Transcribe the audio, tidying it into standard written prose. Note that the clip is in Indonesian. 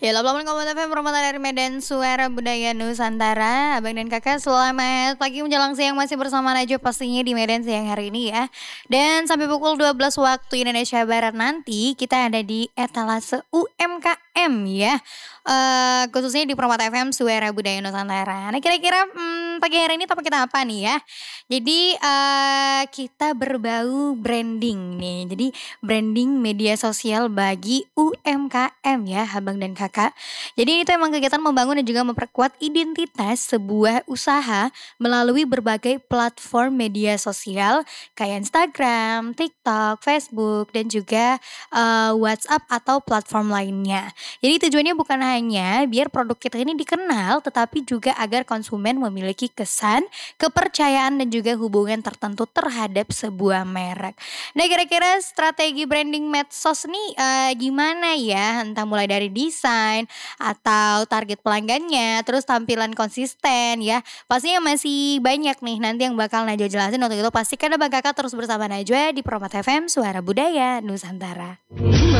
Ya, 88,4 FM Permata dari Medan, Suara Budaya Nusantara. Abang dan kakak selamat pagi menjelang siang masih bersama Najwa pastinya di Medan siang hari ini ya. Dan sampai pukul 12 waktu Indonesia Barat nanti kita ada di etalase UMKM ya. Khususnya di Permata FM Suara Budaya Nusantara. Nah kira-kira pagi hari ini topik kita apa nih ya? Jadi kita berbau branding nih. Jadi branding media sosial bagi UMKM ya, Abang dan Kakak. Jadi itu emang kegiatan membangun dan juga memperkuat identitas sebuah usaha melalui berbagai platform media sosial kayak Instagram, TikTok, Facebook dan juga WhatsApp atau platform lainnya. Jadi tujuannya bukan hanya biar produk kita ini dikenal tetapi juga agar konsumen memiliki kesan, kepercayaan dan juga hubungan tertentu terhadap sebuah merek. Nah kira-kira strategi branding medsos nih gimana ya? Entah mulai dari desain atau target pelanggannya, terus tampilan konsisten ya. Pastinya masih banyak nih nanti yang bakal Najwa jelasin. Untuk itu pastikan Abang Kakak terus bersama Najwa di Promat FM Suara Budaya Nusantara.